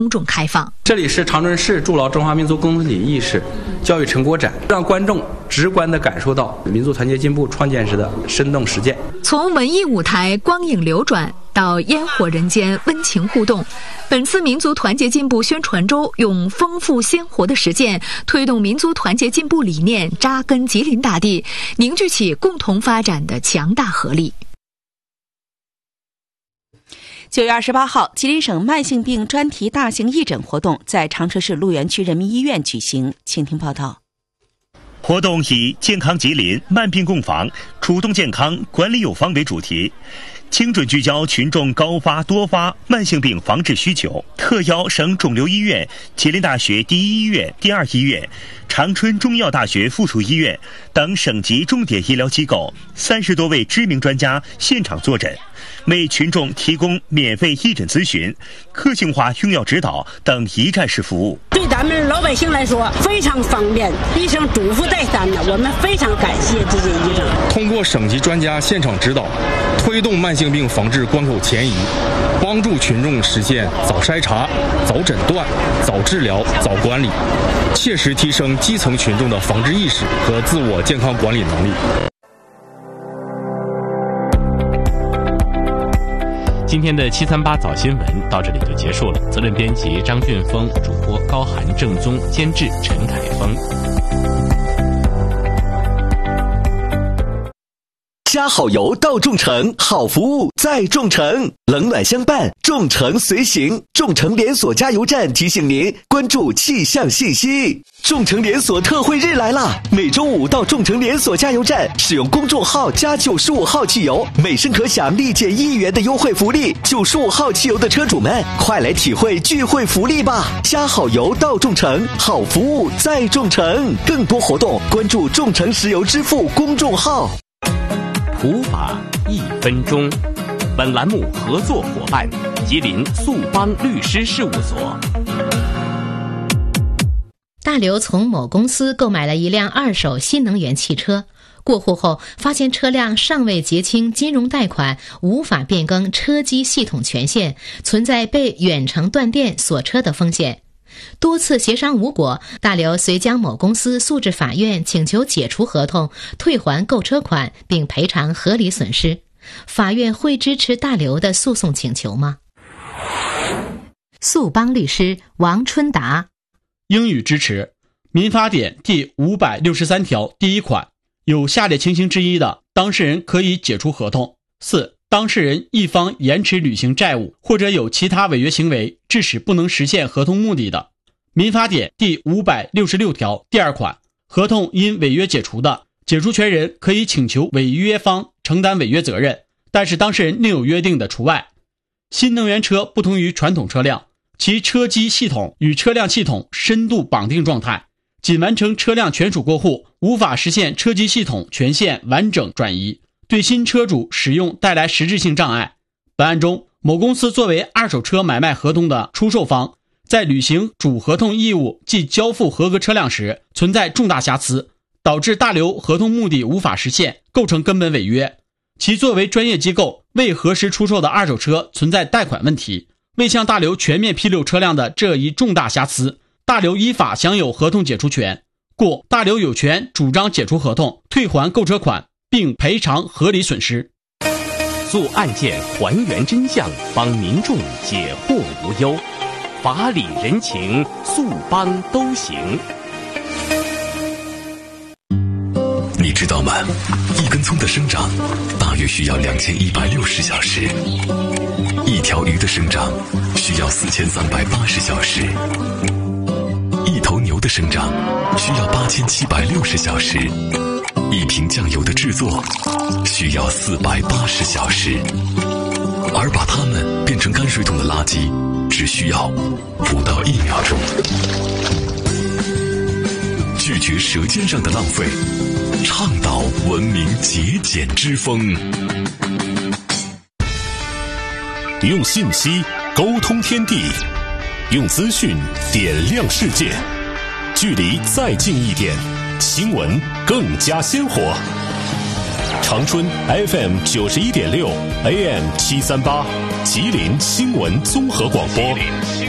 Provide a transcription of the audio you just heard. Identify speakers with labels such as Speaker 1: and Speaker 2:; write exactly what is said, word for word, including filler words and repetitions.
Speaker 1: 公众开放。
Speaker 2: 这里是长春市筑牢中华民族共同体意识教育成果展，让观众直观地感受到民族团结进步创建时的生动实践。
Speaker 1: 从文艺舞台光影流转到烟火人间温情互动，本次民族团结进步宣传周用丰富鲜活的实践，推动民族团结进步理念扎根吉林大地，凝聚起共同发展的强大合力。
Speaker 3: 九月二十八号，吉林省慢性病专题大型义诊活动在长春市鹿园区人民医院举行，请听报道。
Speaker 4: 活动以健康吉林、慢病共防、主动健康、管理有方为主题，精准聚焦群众高发多发慢性病防治需求，特邀省肿瘤医院、吉林大学第一医院、第二医院、长春中医药大学附属医院等省级重点医疗机构三十多位知名专家现场坐诊，为群众提供免费义诊咨询、个性化用药指导等一站式服务。
Speaker 5: 对咱们老百姓来说非常方便，医生嘱咐再三的，我们非常感谢这些医生。
Speaker 6: 通过省级专家现场指导，推动慢性病防治关口前移，帮助群众实现早筛查、早诊断、早治疗、早管理，切实提升基层群众的防治意识和自我健康管理能力。
Speaker 7: 今天的七三八早新闻到这里就结束了，责任编辑张俊峰，主播高涵、郑宗，监制陈凯峰。
Speaker 8: 加好油到众诚，好服务在众诚，冷暖相伴，众诚随行。众诚连锁加油站提醒您关注气象信息。众诚连锁特惠日来啦！每周五到众诚连锁加油站使用公众号加九十五号汽油，每升可享立减一元的优惠福利。九十五号汽油的车主们，快来体会聚会福利吧！加好油到众诚，好服务在众诚。更多活动关注众诚石油支付公众号。
Speaker 7: 普法一分钟，本栏目合作伙伴吉林速邦律师事务所。
Speaker 9: 大刘从某公司购买了一辆二手新能源汽车，过户后发现车辆尚未结清金融贷款，无法变更车机系统权限，存在被远程断电锁车的风险。多次协商无果，大刘遂将某公司诉至法院，请求解除合同、退还购车款并赔偿合理损失。法院会支持大刘的诉讼请求吗？速邦律师王春达。
Speaker 10: 应予支持。民法典第五百六十三条第一款，有下列情形之一的，当事人可以解除合同。四、当事人一方延迟履行债务，或者有其他违约行为，致使不能实现合同目的的。民法典第五百六十六条第二款，合同因违约解除的，解除权人可以请求违约方承担违约责任，但是当事人另有约定的除外。新能源车不同于传统车辆，其车机系统与车辆系统深度绑定状态，仅完成车辆权属过户，无法实现车机系统权限完整转移，对新车主使用带来实质性障碍。本案中，某公司作为二手车买卖合同的出售方，在履行主合同义务即交付合格车辆时存在重大瑕疵，导致大刘合同目的无法实现，构成根本违约。其作为专业机构未核实出售的二手车存在贷款问题，未向大刘全面披露车辆的这一重大瑕疵，大刘依法享有合同解除权，故大刘有权主张解除合同，退还购车款并赔偿合理损失。
Speaker 7: 做案件还原真相，帮民众解惑无忧，法理人情，速邦都行。
Speaker 11: 你知道吗？一根葱的生长大约需要两千一百六十小时，一条鱼的生长需要四千三百八十小时，一头牛的生长需要八千七百六十小时，一瓶酱油的制作需要四百八十小时，而把它们变成泔水桶的垃圾只需要不到一秒钟。拒绝舌尖上的浪费，倡导文明节俭之风。
Speaker 12: 用信息沟通天地，用资讯点亮世界，距离再近一点，新闻更加鲜活。长春 F M 九十一点六 A M 七三八，吉林新闻综合广播。